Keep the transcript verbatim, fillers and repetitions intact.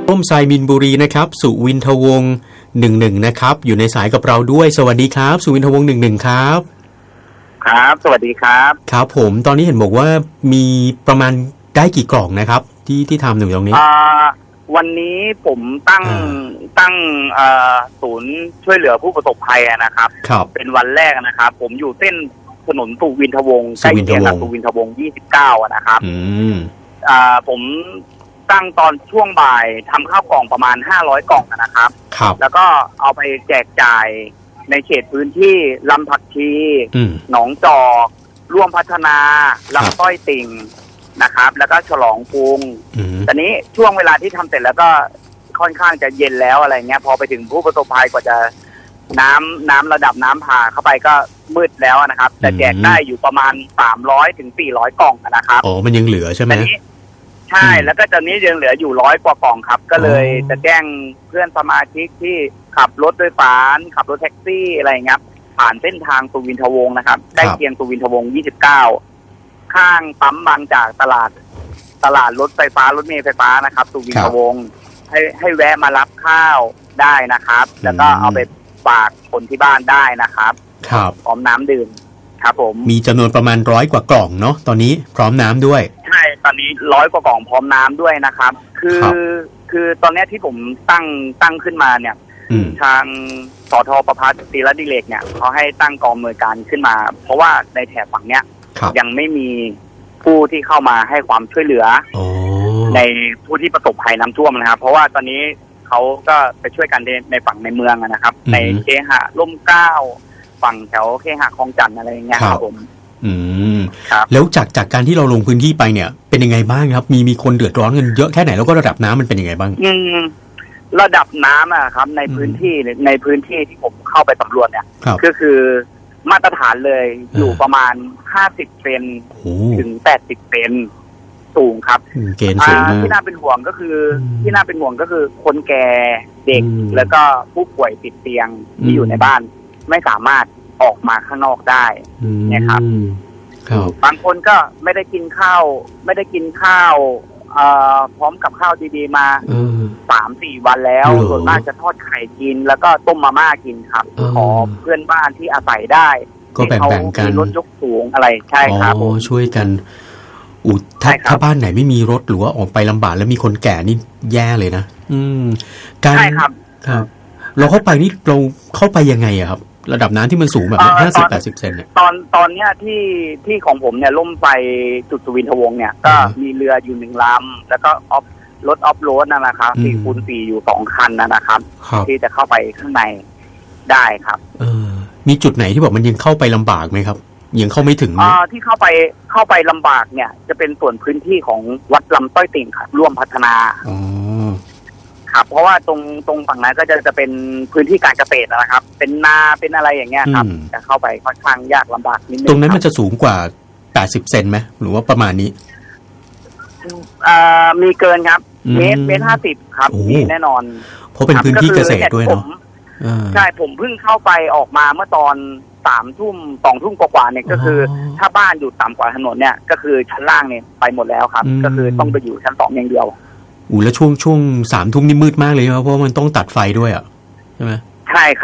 ร่มไทรมินบุรีนะครับสุวินทวงศ์หนึ่งหนึ่งนะครับอยู่ในสายกับเราด้วยสวัสดีครับสุวินทวงศ์หนึ่งหนึ่งครับครับสวัสดีครับครับผมตอนนี้เห็นบอกว่ามีประมาณได้กี่กล่องนะครับที่ที่ทำอยู่ตรงนี้วันนี้ผมตั้งตั้งศูนย์ช่วยเหลือผู้ประสบภัยนะครับเป็นวันแรกนะครับผมอยู่เส้นถนนสุวินทวงศ์ใกล้เคียงกับสุวินทวงศ์ยี่สิบเก้านะครับผมตั้งตอนช่วงบ่ายทำข้าวกล่องประมาณห้าร้อยกล่องนะครับแล้วก็เอาไปแจกจ่ายในเขตพื้นที่ลำผักชีหนองจอกร่วมพัฒนาลำต้อยติ่งนะครับแล้วก็ฉลองกรุงตอนนี้ช่วงเวลาที่ทำเสร็จแล้วก็ค่อนข้างจะเย็นแล้วอะไรเงี้ยพอไปถึงผู้ประสบภัยกว่าจะน้ำน้ำระดับน้ำผ่าเข้าไปก็มืดแล้วนะครับแต่แจกได้อยู่ประมาณสามร้อยถึงสี่ร้อยกล่องนะครับอ๋อมันยังเหลือใช่ไหมใช่แล้วก็ตอนนี้ยังเหลืออยู่ร้อยกว่ากล่องครับก็เลยจะแจ้งเพื่อนสมาชิกที่ขับรถโดยสารขับรถแท็กซี่อะไรเงี้ยผ่านเส้นทางสุวินทวงศ์นะครับได้เคียงสุวินทวงศ์ยี่สิบเก้าข้างปั๊มบางจากตลาดตลาดรถไฟฟ้ารถเมล์ไฟฟ้านะครับสุวินทวงศ์ให้ให้แวะมารับข้าวได้นะครับแล้วก็เอาไปฝากคนที่บ้านได้นะครับครับพร้อมน้ำดื่มครับผมมีจำนวนประมาณร้อยกว่ากล่องเนาะตอนนี้พร้อมน้ำด้วยใช่ตอนนี้ร้อยกว่ากล่องพร้อมน้ำด้วยนะครับคือคือตอนนี้ที่ผมตั้งตั้งขึ้นมาเนี่ยทางสทประภัสศิรดิเรกเนี่ยเขาให้ตั้งกองอำนวยการขึ้นมาเพราะว่าในแถบฝั่งเนี้ยยังไม่มีผู้ที่เข้ามาให้ความช่วยเหลือในผู้ที่ประสบภัยน้ำท่วมนะครับเพราะว่าตอนนี้เขาก็ไปช่วยกันในในฝั่งในเมืองนะครับในเคหะร่มเกล้าฝั่งแถวเคหะคลองจันทร์อะไรอย่างเงี้ยครับผมอืมครับแล้วจากจากการที่เราลงพื้นที่ไปเนี่ยเป็นยังไงบ้างครับมีมีคนเดือดร้อนกันเยอะแค่ไหนแล้วก็ระดับน้ำมันเป็นยังไงบ้างอืมระดับน้ำอะครับในพื้นที่ในพื้นที่ที่ผมเข้าไปสำรวจเนี่ยก็คือมาตรฐานเลยอยู่ประมาณห้าสิบเซนถึงแปดสิบเซนสูงครับเกณฑ์สูงมากที่น่าเป็นห่วงก็คือที่น่าเป็นห่วงก็คือคนแก่เด็กแล้วก็ผู้ป่วยติดเตียงที่อยู่ในบ้านไม่สามารถออกมาข้างนอกได้นะครับบางคนก็ไม่ได้กินข้าวไม่ได้กินข้าวพร้อมกับข้าวดีๆมาสามสี่วันแล้วส่วนมากจะทอดไข่กินแล้วก็ต้มมาม่ากินครับขอเพื่อนบ้านที่อาศัยได้ก็แบ่งๆกันรถยกสูงอะไรใช่ครับโอ้ช่วยกันอุดถ้าถ้าบ้านไหนไม่มีรถหรือว่าออกไปลำบากแล้วมีคนแก่นี่แย่เลยนะอืมการใช่ครับครับเราเข้าไปนี่เราเข้าไปยังไงอะครับระดับน้ำที่มันสูงแบบนี้ห้าสิบแปดสิบเซนเนี่ยตอนตอนเนี้ยที่ที่ของผมเนี่ยล่มไปจุดสุวินทวงศ์เนี่ยก็มีเรืออยู่หนึ่งลำแล้วก็ออฟรถออฟโรดนะครับสี่คูณสี่อยู่สองคันนะครับที่จะเข้าไปข้างในได้ครับเออมีจุดไหนที่บอกมันยังเข้าไปลำบากไหมครับยังเข้าไม่ถึงอ่าที่เข้าไปเข้าไปลำบากเนี่ยจะเป็นส่วนพื้นที่ของวัดลำต้อยติ่งครับร่วมพัฒนาอ๋อครับเพราะว่าตรงตรงฝั่งนั้นก็จะจะเป็นพื้นที่การเกษตรนะครับเป็นนาเป็นอะไรอย่างเงี้ยครับจะเข้าไปค่อนข้างยากลำบากนิดนึงตรงนั้นมันจะสูงกว่าแปดสิบเซนไหมหรือว่าประมาณนี้อ่ามีเกินครับเมตรเมตรห้าสิบครับมีแน่นอนเพราะเป็นพื้นที่เกษตรด้วยเนาะใช่ผมเพิ่งเข้าไปออกมาเมื่อตอนสามทุ่มสองทุ่มกว่าๆเนี่ยก็คือถ้าบ้านอยู่ต่ำกว่าถนนเนี่ยก็คือชั้นล่างเนี่ยไปหมดแล้วครับก็คือต้องไปอยู่ชั้นสองอย่างเดียวอู้แล้วช่วงช่วงสามทุ่มนี่มืดมากเลยครับเพราะมันต้องตัดไฟด้วยอ่ะใช่ไหมใช่